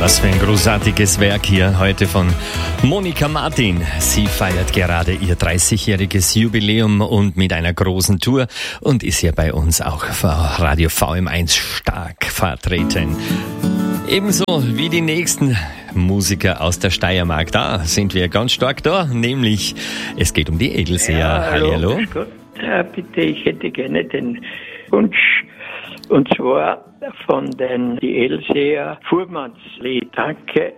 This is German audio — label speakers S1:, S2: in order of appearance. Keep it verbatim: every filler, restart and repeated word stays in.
S1: Was für ein großartiges Werk hier heute von Monika Martin. Sie feiert gerade ihr dreißigjähriges Jubiläum und mit einer großen Tour und ist hier bei uns auch auf Radio V M eins stark vertreten. Ebenso wie die nächsten Musiker aus der Steiermark. Da sind wir ganz stark da, nämlich es geht um die Edelseher.
S2: Ja, hallo.
S1: Hallo.
S2: Grüß Gott. Ja, bitte, ich hätte gerne den Wunsch, und zwar von den die Edelseher Fuhrmannslied. Danke